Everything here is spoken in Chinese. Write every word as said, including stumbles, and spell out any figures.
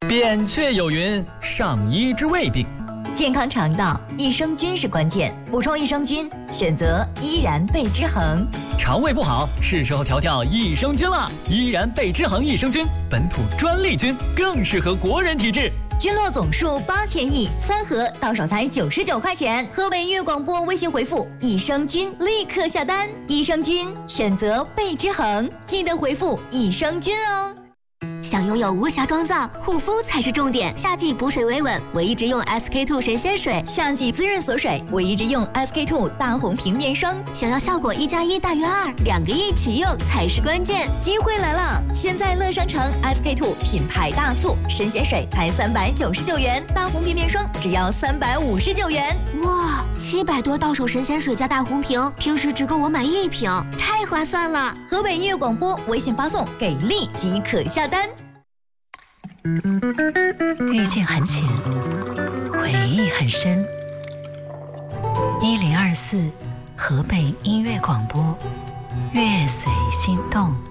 扁鹊有云：上医治未病。 健康肠道，益生菌是关键。补充益生菌，选择依然贝之恒。 肠胃不好，是时候调调益生菌了。依然贝之恒益生菌，本土专利菌，更适合国人体质。 菌落总数八千亿，三盒到手才九十九块钱。河北粤广播微信回复益生菌，立刻下单。益生菌选择贝之恒，记得回复益生菌哦。 想拥有无瑕妆造，护肤才是重点。夏季补水维稳，我一直用 S K two 神仙水； 夏季滋润锁水，我一直用 S K two 大红瓶面霜。 想要效果一加一大于二，两个一起用才是关键。 机会来了！现在乐商城 S K two 品牌大促，神仙水才三百九十九元，大红瓶面霜只要三百五十九元。 哇，七百多到手神仙水加大红瓶，平时只够我买一瓶，太划算了！ 河北音乐广播微信发送给力即可下单。 遇见很浅，回忆很深。一零二四河北音乐广播，乐随心动。